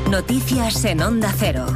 Noticias en Onda Cero.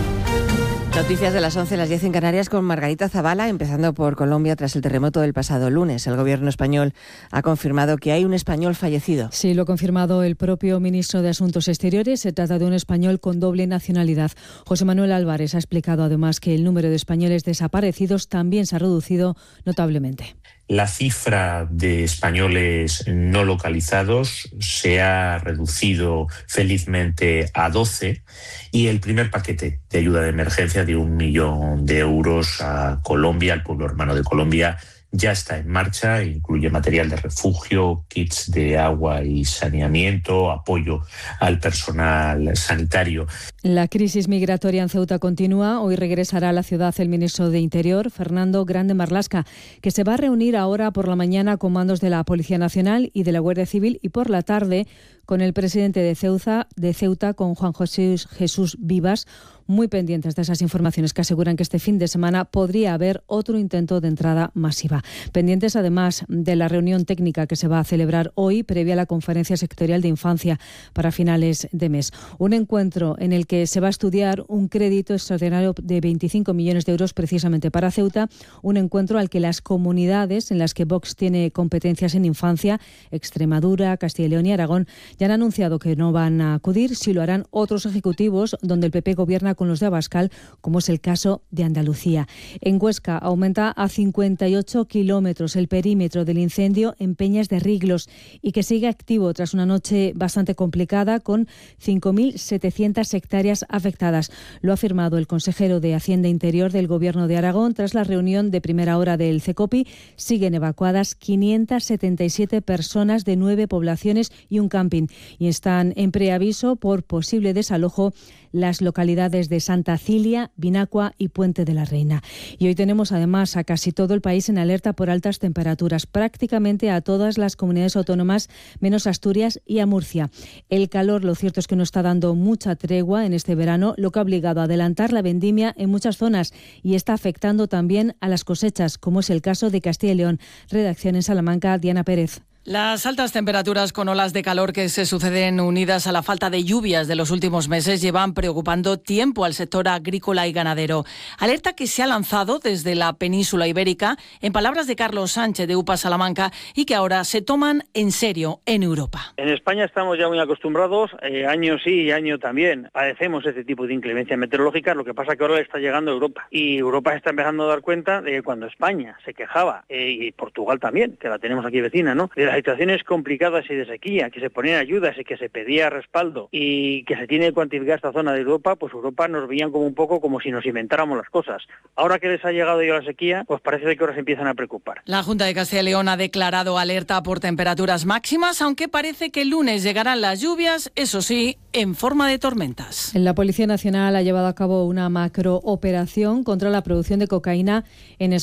Noticias de las 11, las 10 en Canarias con Margarita Zavala, empezando por Colombia tras el terremoto del pasado lunes. El gobierno español ha confirmado que hay un español fallecido. Sí, lo ha confirmado el propio ministro de Asuntos Exteriores. Se trata de un español con doble nacionalidad. José Manuel Álvarez ha explicado además que el número de españoles desaparecidos también se ha reducido notablemente. La cifra de españoles no localizados se ha reducido felizmente a 12 y el primer paquete de ayuda de emergencia de 1 millón de euros a Colombia, al pueblo hermano de Colombia, ya está en marcha. Incluye material de refugio, kits de agua y saneamiento, apoyo al personal sanitario. La crisis migratoria en Ceuta continúa. Hoy regresará a la ciudad el ministro de Interior, Fernando Grande Marlaska, que se va a reunir ahora por la mañana con mandos de la Policía Nacional y de la Guardia Civil y por la tarde con el presidente de Ceuta, con Juan José Jesús Vivas, muy pendientes de esas informaciones que aseguran que este fin de semana podría haber otro intento de entrada masiva. Pendientes además de la reunión técnica que se va a celebrar hoy previa a la conferencia sectorial de infancia para finales de mes. Un encuentro en el que se va a estudiar un crédito extraordinario de 25 millones de euros precisamente para Ceuta, un encuentro al que las comunidades en las que Vox tiene competencias en infancia, Extremadura, Castilla y León y Aragón, ya han anunciado que no van a acudir, si lo harán otros ejecutivos donde el PP gobierna con los de Abascal, como es el caso de Andalucía. En Huesca aumenta a 58 kilómetros el perímetro del incendio en Peñas de Riglos y que sigue activo tras una noche bastante complicada con 5.700 hectáreas afectadas. Lo ha afirmado el consejero de Hacienda e Interior del Gobierno de Aragón tras la reunión de primera hora del CECOPI. Siguen evacuadas 577 personas de 9 poblaciones y un camping y están en preaviso por posible desalojo las localidades de Santa Cilia, Vinacua y Puente de la Reina. Y hoy tenemos además a casi todo el país en alerta por altas temperaturas, prácticamente a todas las comunidades autónomas, menos Asturias y a Murcia. El calor, lo cierto es que no está dando mucha tregua en este verano, lo que ha obligado a adelantar la vendimia en muchas zonas y está afectando también a las cosechas, como es el caso de Castilla y León. Redacción en Salamanca, Diana Pérez. Las altas temperaturas con olas de calor que se suceden unidas a la falta de lluvias de los últimos meses llevan preocupando tiempo al sector agrícola y ganadero. Alerta que se ha lanzado desde la península ibérica, en palabras de Carlos Sánchez de UPA Salamanca, y que ahora se toman en serio en Europa. En España estamos ya muy acostumbrados, año sí y año también. Padecemos este tipo de inclemencia meteorológica, lo que pasa que ahora le está llegando a Europa. Y Europa está empezando a dar cuenta de que cuando España se quejaba, y Portugal también, que la tenemos aquí vecina, ¿no?, de las situaciones complicadas y de sequía, que se ponían ayudas y que se pedía respaldo y que se tiene que cuantificar esta zona de Europa, pues Europa nos veían como un poco como si nos inventáramos las cosas. Ahora que les ha llegado ya la sequía, pues parece que ahora se empiezan a preocupar. La Junta de Castilla y León ha declarado alerta por temperaturas máximas, aunque parece que el lunes llegarán las lluvias, eso sí, en forma de tormentas. La Policía Nacional ha llevado a cabo una macrooperación contra la producción de cocaína en España.